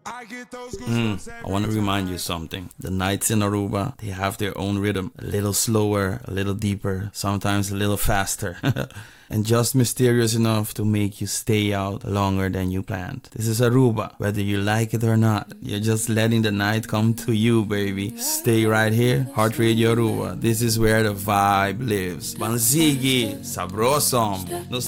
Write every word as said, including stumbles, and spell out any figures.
Mm, I want to remind you something. The nights in Aruba, they have their own rhythm. A little slower, a little deeper, sometimes a little faster. And just mysterious enough to make you stay out longer than you planned. This is Aruba. Whether you like it or not, you're just letting the night come to you, baby. Stay right here. Heart Radio Aruba. This is where the vibe lives. Banzigi, sabrosom. Nos